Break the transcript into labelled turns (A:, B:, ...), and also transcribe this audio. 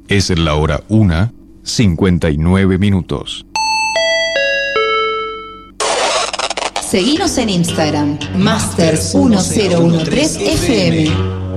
A: Es la hora 1:59.
B: Seguinos en Instagram, Masters1013 FM.